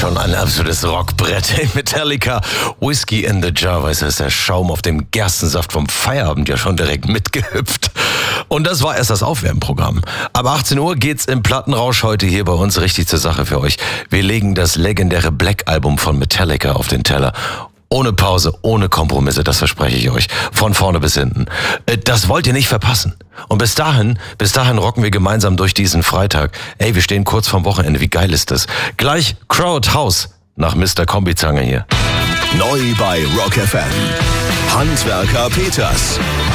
schon ein absolutes Rockbrett. Metallica, Whiskey in the Jar, weißt du, ist der Schaum auf dem Gerstensaft vom Feierabend ja schon direkt mitgehüpft. Und das war erst das Aufwärmprogramm. Ab 18 Uhr geht's im Plattenrausch heute hier bei uns richtig zur Sache für euch. Wir legen das legendäre Black-Album von Metallica auf den Teller. Ohne Pause, ohne Kompromisse, das verspreche ich euch. Von vorne bis hinten. Das wollt ihr nicht verpassen. Und bis dahin rocken wir gemeinsam durch diesen Freitag. Ey, wir stehen kurz vorm Wochenende. Wie geil ist das? Gleich Crowd House nach Mr. Kombizange hier. Neu bei Rock FM. Handwerker Peters.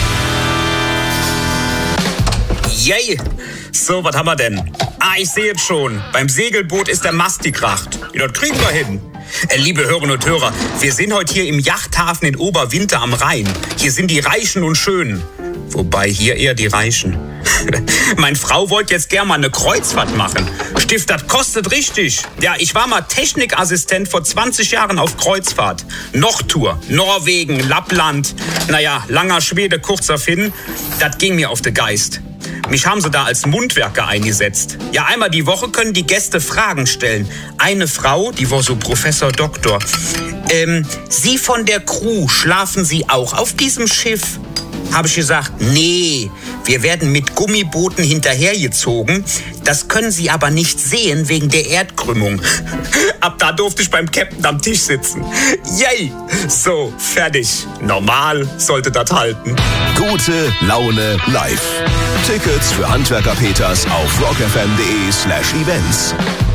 Yay! So, was haben wir denn? Ich sehe es schon. Beim Segelboot ist der Mast gekracht. Ja, das kriegen wir hin. Liebe Hörerinnen und Hörer, wir sind heute hier im Yachthafen in Oberwinter am Rhein. Hier sind die Reichen und Schönen. Wobei hier eher die Reichen. Meine Frau wollte jetzt gern mal eine Kreuzfahrt machen. Stift, das kostet richtig. Ja, ich war mal Technikassistent vor 20 Jahren auf Kreuzfahrt. Nordtour, Norwegen, Lappland. Naja, langer Schwede, kurzer Finn. Das ging mir auf den Geist. Mich haben sie da als Mundwerker eingesetzt. Ja, einmal die Woche können die Gäste Fragen stellen. Eine Frau, die war so Professor Doktor. Sie von der Crew, schlafen Sie auch auf diesem Schiff? Habe ich gesagt, nee, wir werden mit Gummibooten hinterhergezogen. Das können Sie aber nicht sehen wegen der Erdkrümmung. Ab da durfte ich beim Captain am Tisch sitzen. Yay! So, fertig. Normal sollte das halten. Gute Laune live. Tickets für Handwerker Peters auf rockfm.de/events.